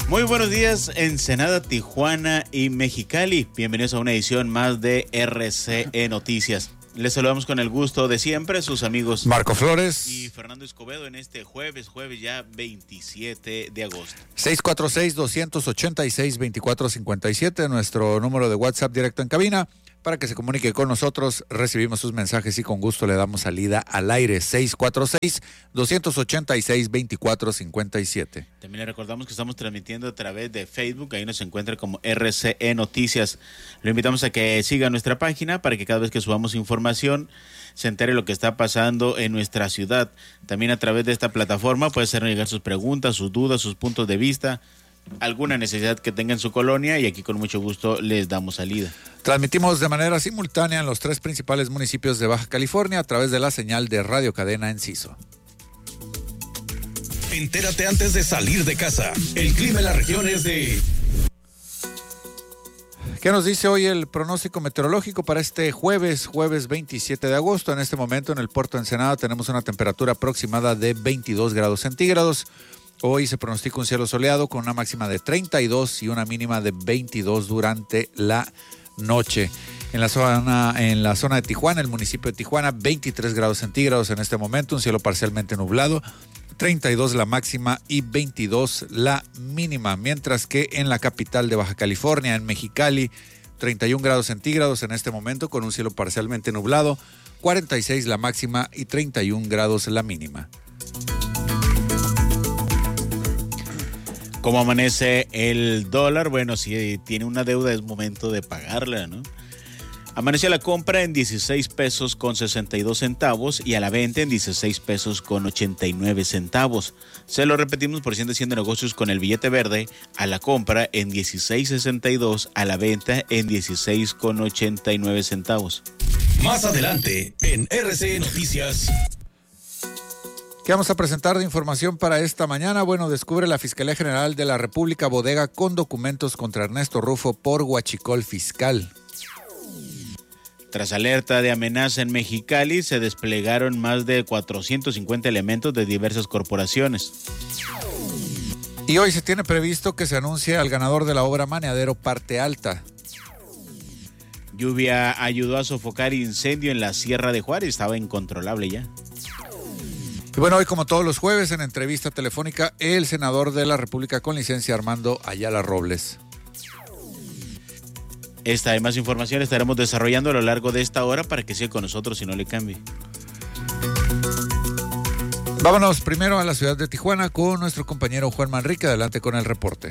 Muy buenos días, Ensenada, Tijuana y Mexicali. Bienvenidos a una edición más de RCE Noticias. Les saludamos con el gusto de siempre, sus amigos Marco Flores y Fernando Escobedo en este jueves ya 27 de agosto. 646-286-2457, nuestro número de WhatsApp directo en cabina. Para que se comunique con nosotros, recibimos sus mensajes y con gusto le damos salida al aire. 646-286-2457. También le recordamos que estamos transmitiendo a través de Facebook, ahí nos encuentra como RCE Noticias. Lo invitamos a que siga nuestra página para que cada vez que subamos información se entere lo que está pasando en nuestra ciudad. También a través de esta plataforma puede hacer llegar sus preguntas, sus dudas, sus puntos de vista, alguna necesidad que tenga en su colonia, y aquí con mucho gusto les damos salida. Transmitimos de manera simultánea en los 3 principales municipios de Baja California a través de la señal de Radio Cadena Enciso. Entérate antes de salir de casa. El clima en la región es de... ¿Qué nos dice hoy el pronóstico meteorológico para este jueves 27 de agosto? En este momento en el puerto de Ensenada tenemos una temperatura aproximada de 22 grados centígrados. Hoy se pronostica un cielo soleado con una máxima de 32 y una mínima de 22 durante la noche. En la zona de Tijuana, el municipio de Tijuana, 23 grados centígrados en este momento, un cielo parcialmente nublado, 32 la máxima y 22 la mínima. Mientras que en la capital de Baja California, en Mexicali, 31 grados centígrados en este momento con un cielo parcialmente nublado, 46 la máxima y 31 grados la mínima. ¿Cómo amanece el dólar? Bueno, si tiene una deuda es momento de pagarla, ¿no? Amanece a la compra en 16 pesos con 62 centavos y a la venta en 16 pesos con 89 centavos. Se lo repetimos por si andan haciendo negocios con el billete verde, a la compra en 16.62, a la venta en 16 con 89 centavos. Más adelante en RCE Noticias. ¿Qué vamos a presentar de información para esta mañana? Bueno, descubre la Fiscalía General de la República bodega con documentos contra Ernesto Rufo por huachicol fiscal. Tras alerta de amenaza en Mexicali, se desplegaron más de 450 elementos de diversas corporaciones. Y hoy se tiene previsto que se anuncie al ganador de la obra Maneadero Parte Alta. Lluvia ayudó a sofocar incendio en la Sierra de Juárez, estaba incontrolable ya. Y bueno, hoy como todos los jueves en entrevista telefónica, el senador de la República con licencia Armando Ayala Robles. Esta y más información estaremos desarrollando a lo largo de esta hora para que siga con nosotros y no le cambie. Vámonos primero a la ciudad de Tijuana con nuestro compañero Juan Manrique. Adelante con el reporte.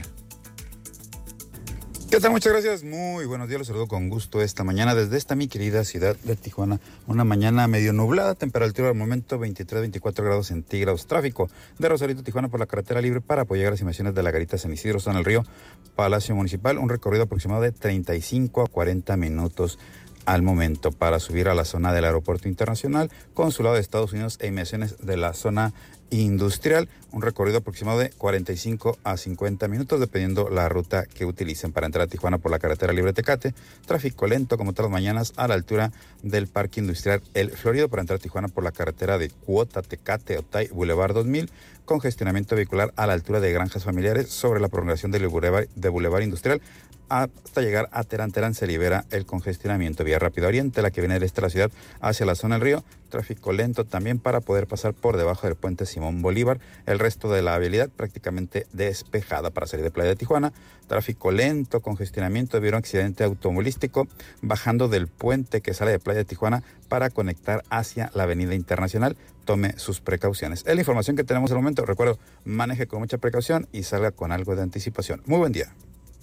¿Qué tal? Muchas gracias. Muy buenos días. Los saludo con gusto esta mañana desde esta mi querida ciudad de Tijuana. Una mañana medio nublada, temperatura al momento 23-24 grados centígrados. Tráfico de Rosarito, Tijuana por la carretera libre para apoyar las inversiones de la Garita San Isidro, San el Río, Palacio Municipal. Un recorrido aproximado de 35 a 40 minutos al momento para subir a la zona del Aeropuerto Internacional, Consulado de Estados Unidos e inversiones de la zona industrial, un recorrido aproximado de 45 a 50 minutos dependiendo la ruta que utilicen para entrar a Tijuana por la carretera libre Tecate. Tráfico lento como todas las mañanas a la altura del Parque Industrial El Florido para entrar a Tijuana por la carretera de Cuota, Tecate, Otay, Boulevard 2000, congestionamiento vehicular a la altura de Granjas Familiares sobre la prolongación del Boulevard Industrial hasta llegar a Terán. Terán se libera el congestionamiento. Vía Rápida Oriente, la que viene del este de la ciudad hacia la zona del río, tráfico lento también para poder pasar por debajo del puente Simón Bolívar. El resto de la vialidad prácticamente despejada para salir de Playa de Tijuana. Tráfico lento, congestionamiento debido a un accidente automovilístico bajando del puente que sale de Playa de Tijuana para conectar hacia la Avenida Internacional. Tome sus precauciones. Es la información que tenemos al momento. Recuerdo, maneje con mucha precaución y salga con algo de anticipación. Muy buen día.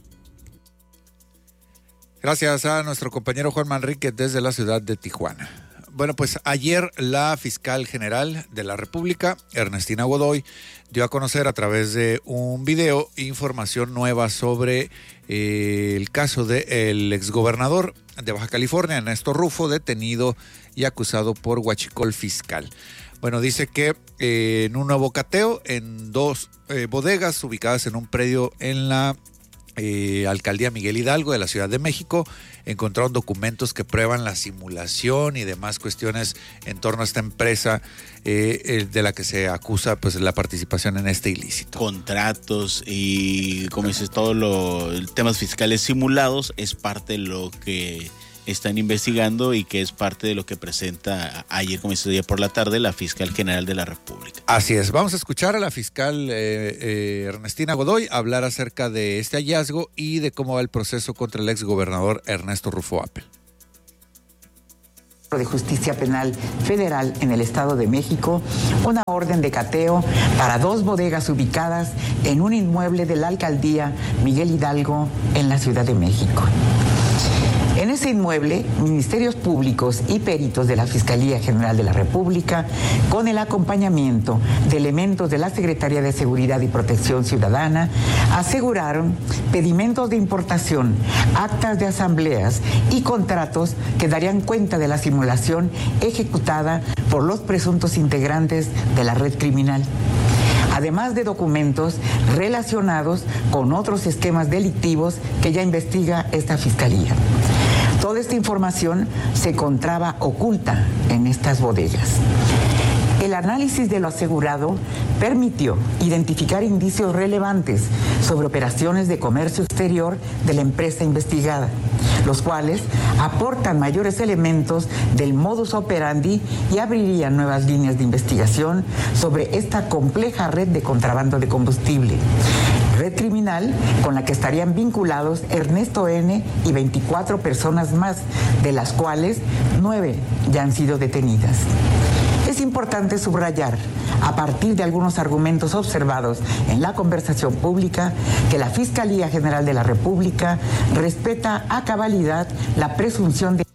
Gracias a nuestro compañero Juan Manrique desde la ciudad de Tijuana. Bueno, pues ayer la fiscal general de la República, Ernestina Godoy, dio a conocer a través de un video información nueva sobre el caso del exgobernador de Baja California, Ernesto Rufo, detenido y acusado por huachicol fiscal. Bueno, dice que en un nuevo cateo en 2 bodegas ubicadas en un predio en la Alcaldía Miguel Hidalgo de la Ciudad de México encontraron documentos que prueban la simulación y demás cuestiones en torno a esta empresa de la que se acusa pues la participación en este ilícito. Contratos y, como dices, todos los temas fiscales simulados es parte de lo que están investigando y que es parte de lo que presenta ayer, como dice, por la tarde, la fiscal general de la República. Así es, vamos a escuchar a la fiscal Ernestina Godoy hablar acerca de este hallazgo y de cómo va el proceso contra el exgobernador Ernesto Rufo Appel. De Justicia Penal Federal en el Estado de México, una orden de cateo para 2 bodegas ubicadas en un inmueble de la alcaldía Miguel Hidalgo en la Ciudad de México. En ese inmueble, ministerios públicos y peritos de la Fiscalía General de la República, con el acompañamiento de elementos de la Secretaría de Seguridad y Protección Ciudadana, aseguraron pedimentos de importación, actas de asambleas y contratos que darían cuenta de la simulación ejecutada por los presuntos integrantes de la red criminal, además de documentos relacionados con otros esquemas delictivos que ya investiga esta Fiscalía. Toda esta información se encontraba oculta en estas bodegas. El análisis de lo asegurado permitió identificar indicios relevantes sobre operaciones de comercio exterior de la empresa investigada, los cuales aportan mayores elementos del modus operandi y abrirían nuevas líneas de investigación sobre esta compleja red de contrabando de combustible. Red criminal con la que estarían vinculados Ernesto N. y 24 personas más, de las cuales 9 ya han sido detenidas. Es importante subrayar, a partir de algunos argumentos observados en la conversación pública, que la Fiscalía General de la República respeta a cabalidad la presunción de